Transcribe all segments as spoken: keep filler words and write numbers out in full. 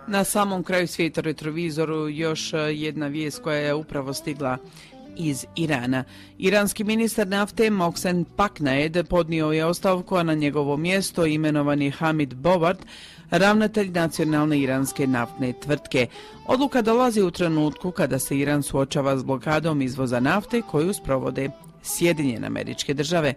Na samom kraju svijeta retrovizoru još jedna vijest koja je upravo stigla iz Irana. Iranski ministar nafte Mohsen Paknaed podnio je ostavku, a na njegovo mjesto imenovan je Hamid Bovard, ravnatelj nacionalne iranske naftne tvrtke. Odluka dolazi u trenutku kada se Iran suočava s blokadom izvoza nafte koju sprovode Sjedinjene Američke Države.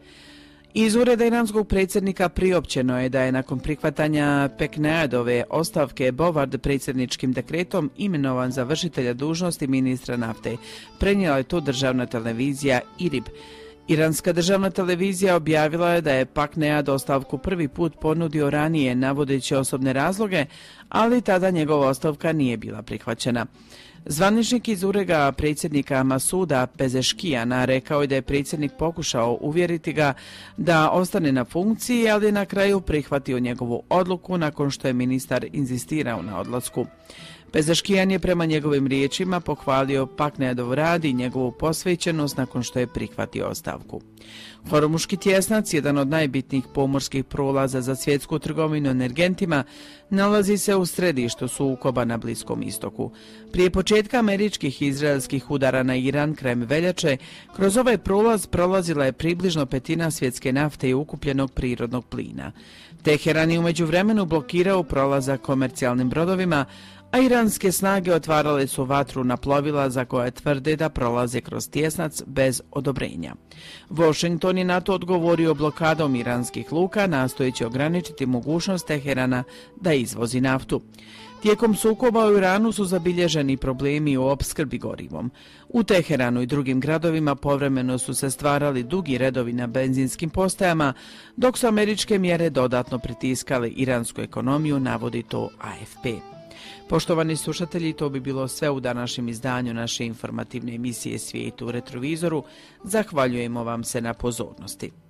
Iz ureda iranskog predsjednika priopćeno je da je nakon prihvatanja Paknaedove ostavke Bovard predsjedničkim dekretom imenovan za vršitelja dužnosti ministra nafte. Prenijela je to državna televizija I R I B. Iranska državna televizija objavila je da je Paknaed ostavku prvi put ponudio ranije navodeći osobne razloge, ali tada njegova ostavka nije bila prihvaćena. Zvaničnik iz ureda predsjednika Masuda Pezeškijana rekao je da je predsjednik pokušao uvjeriti ga da ostane na funkciji, ali na kraju prihvatio njegovu odluku nakon što je ministar inzistirao na odlasku. Pezeškijan je prema njegovim riječima pohvalio Paknaedov rad i njegovu posvećenost nakon što je prihvatio ostavku. Hormuški tjesnac, jedan od najbitnijih pomorskih prolaza za svjetsku trgovinu energentima, nalazi se u središtu sukoba na Bliskom istoku. Prije početka američkih i izraelskih udara na Iran krajem veljače, kroz ovaj prolaz prolazila je približno petina svjetske nafte i ukupljenog prirodnog plina. Teheran je u međuvremenu blokirao prolazak komercijalnim brodovima, a iranske snage otvarale su vatru na plovila za koje tvrde da prolaze kroz tjesnac bez odobrenja. Washington je na to odgovorio blokadom iranskih luka, nastojeći ograničiti mogućnost Teherana da izvozi naftu. Tijekom sukoba u Iranu su zabilježeni problemi u opskrbi gorivom. U Teheranu i drugim gradovima povremeno su se stvarali dugi redovi na benzinskim postajama, dok su američke mjere dodatno pritiskale iransku ekonomiju, navodi to A F P. Poštovani slušatelji, to bi bilo sve u današnjem izdanju naše informativne emisije Svijet u retrovizoru. Zahvaljujemo vam se na pozornosti.